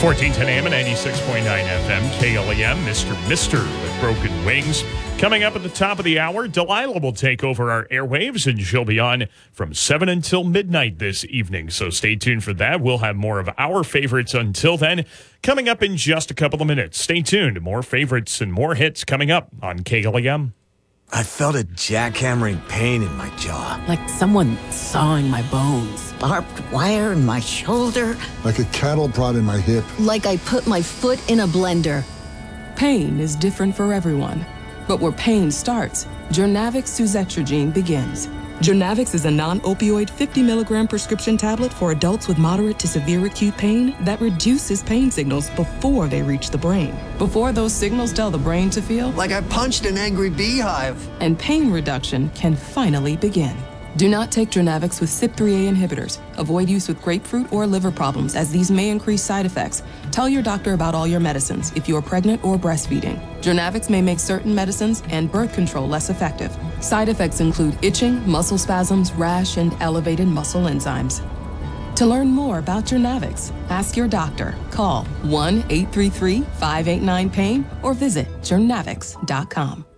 1410 AM and 96.9 FM, KLEM, Mr. with Broken Wings. Coming up at the top of the hour, Delilah will take over our airwaves, and she'll be on from 7 until midnight this evening. So stay tuned for that. We'll have more of our favorites until then. Coming up in just a couple of minutes. Stay tuned. More favorites and more hits coming up on KLEM. I felt a jackhammering pain in my jaw. Like someone sawing my bones. Barbed wire in my shoulder. Like a cattle prod in my hip. Like I put my foot in a blender. Pain is different for everyone. But where pain starts, Journavx suzetrigine begins. Journavx is a non-opioid 50-milligram prescription tablet for adults with moderate to severe acute pain that reduces pain signals before they reach the brain. Before those signals tell the brain to feel Like I punched an angry beehive. and pain reduction can finally begin. Do not take Journavx with CYP3A inhibitors. Avoid use with grapefruit or liver problems, as these may increase side effects. Tell your doctor about all your medicines if you are pregnant or breastfeeding. Journavx may make certain medicines and birth control less effective. Side effects include itching, muscle spasms, rash, and elevated muscle enzymes. To learn more about Journavx, ask your doctor. Call 1-833-589-PAIN or visit journavx.com.